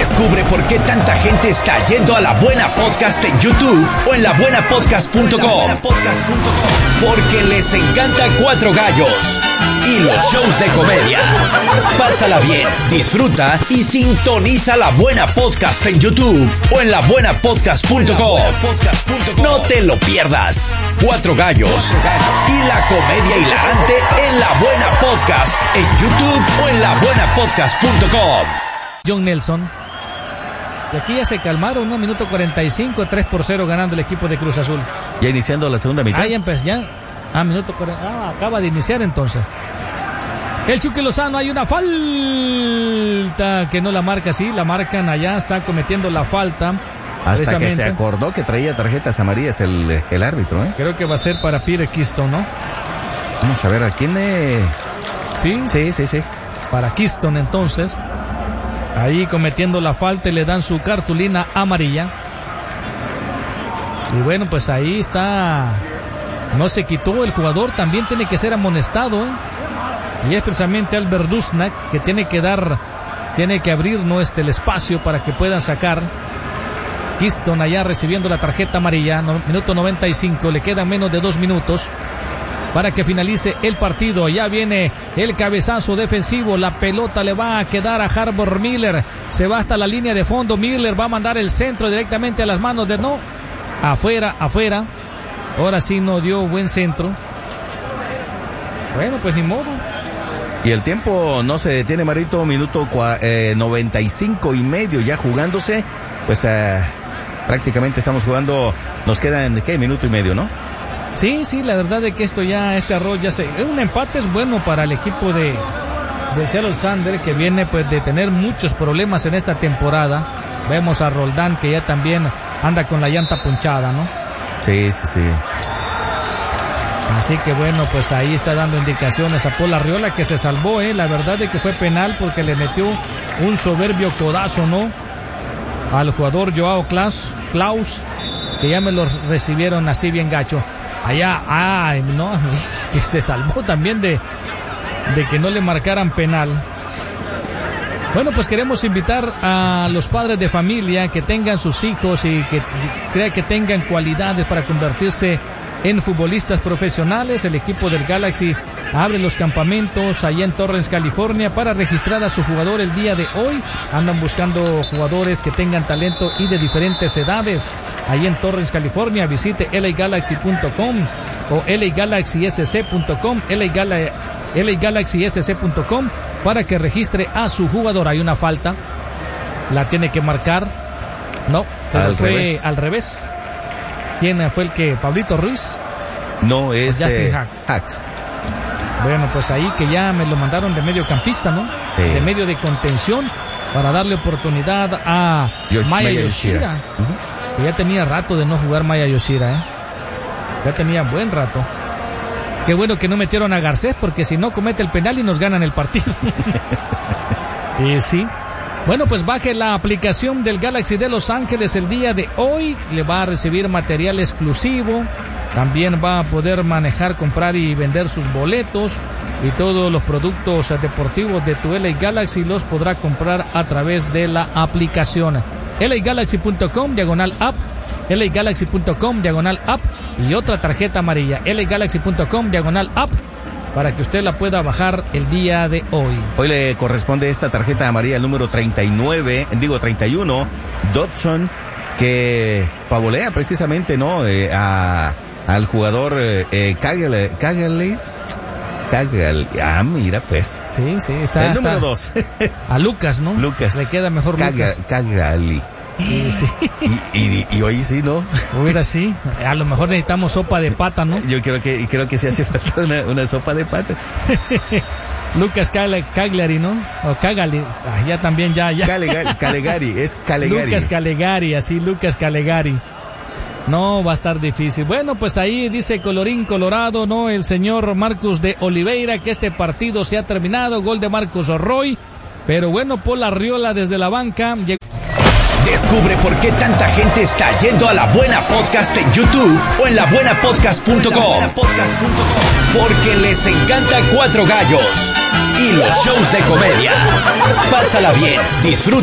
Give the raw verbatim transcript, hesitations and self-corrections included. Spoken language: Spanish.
Descubre por qué tanta gente está yendo a La Buena Podcast en YouTube o en la buena podcast punto com. Porque les encanta Cuatro Gallos y los shows de comedia. Pásala bien, disfruta y sintoniza La Buena Podcast en YouTube o en la buena podcast punto com. No te lo pierdas. Cuatro Gallos y la comedia hilarante en La Buena Podcast en YouTube o en la buena podcast punto com. John Nelson. Y aquí ya se calmaron, ¿no? Minuto cuarenta y cinco, tres por cero ganando el equipo de Cruz Azul. Ya iniciando la segunda mitad. Ah, ya empezó, ya. Ah, minuto cuarenta. Ah, acaba de iniciar entonces. El Chucky Lozano, hay una falta que no la marca, sí, la marcan allá, está cometiendo la falta. Hasta que se acordó que traía tarjetas amarillas el, el árbitro, ¿eh? Creo que va a ser para Peter Keystone, ¿no? Vamos a ver, ¿a quién es? Sí. Sí, sí, sí. Para Keystone, entonces. Ahí cometiendo la falta y le dan su cartulina amarilla. Y bueno, pues ahí está. No se quitó el jugador, también tiene que ser amonestado, ¿eh? Y es precisamente Albert Dusnak que tiene que dar, tiene que abrir, ¿no?, este, el espacio para que puedan sacar. Keystone allá recibiendo la tarjeta amarilla, no, minuto noventa y cinco, le quedan menos de dos minutos para que finalice el partido. Ya viene el cabezazo defensivo, la pelota le va a quedar a Harbour Miller, se va hasta la línea de fondo, Miller va a mandar el centro directamente a las manos de no, afuera, afuera, ahora sí no dio buen centro. Bueno, pues ni modo. Y el tiempo no se detiene, Marito, minuto eh, noventa y cinco y medio ya jugándose, pues eh, prácticamente estamos jugando, nos quedan, ¿qué? Minuto y medio, ¿no? Sí, sí, la verdad es que esto ya, este arroz ya se... Un empate es bueno para el equipo de, de Seattle Sanders, que viene pues de tener muchos problemas en esta temporada. Vemos a Roldán que ya también anda con la llanta punchada, ¿no? Sí, sí, sí. Así que bueno, pues ahí está dando indicaciones a Paul Arriola, que se salvó, ¿eh? La verdad es que fue penal porque le metió un soberbio codazo, ¿no?, al jugador Joao Klaus, Klaus, que ya me lo recibieron así bien gacho. Allá, ay, no, que se salvó también de, de que no le marcaran penal. Bueno, pues queremos invitar a los padres de familia que tengan sus hijos y que crean que tengan cualidades para convertirse en futbolistas profesionales. El equipo del Galaxy abre los campamentos allá en Torrance, California, para registrar a su jugador el día de hoy. Andan buscando jugadores que tengan talento y de diferentes edades. Ahí en Torrance, California, visite L A Galaxy punto com o L A Galaxy S C punto com, L A Galaxy S C punto com, para que registre a su jugador. Hay una falta, la tiene que marcar. No, pero al fue revés. al revés. ¿Quién fue el que? ¿Pablito Ruiz? No, es Justin eh, Hacks. Hacks. Bueno, pues ahí que ya me lo mandaron de mediocampista, ¿no? Sí. De medio de contención, para darle oportunidad a Yosh- Maya Maya Yoshida. Yoshida. Uh-huh. Que ya tenía rato de no jugar Maya Yoshida, ¿eh? Ya tenía buen rato. Qué bueno que no metieron a Garcés, porque si no comete el penal y nos ganan el partido. Y sí. Bueno, pues baje la aplicación del Galaxy de Los Ángeles el día de hoy. Le va a recibir material exclusivo. También va a poder manejar, comprar y vender sus boletos. Y todos los productos deportivos de tu L A Galaxy los podrá comprar a través de la aplicación. L A Galaxy punto com, diagonal app. L A Galaxy punto com, diagonal app. Y otra tarjeta amarilla. L A Galaxy punto com, diagonal app. Para que usted la pueda bajar el día de hoy. Hoy le corresponde esta tarjeta amarilla al número treinta y nueve, digo treinta y uno, Dodson, que pavolea precisamente, ¿no? Eh, a, al jugador eh, Cagley, Cagley, Cagley, ah, mira pues. Sí, sí, está. El número está. dos. A Lucas, ¿no? Lucas. Le queda mejor Caga, Lucas. Cagley. Sí, sí. Y, y, y hoy sí, ¿no? Hubiera sí. A lo mejor necesitamos sopa de pata, ¿no? Yo creo que creo que sí hace falta una, una sopa de pata. Lucas Cagliari, ¿no? O Cagali. Ah, ya también, ya, ya. Calegari, Calegari, es Calegari. Lucas Calegari, así, Lucas Calegari. No, va a estar difícil. Bueno, pues ahí dice colorín colorado, ¿no? El señor Marcus de Oliveira, que este partido se ha terminado. Gol de Marcus Roy. Pero bueno, Paul Arriola desde la banca. Descubre por qué tanta gente está yendo a La Buena Podcast en YouTube o en la buena podcast punto com. Porque les encanta Cuatro Gallos y los shows de comedia. Pásala bien, disfruta.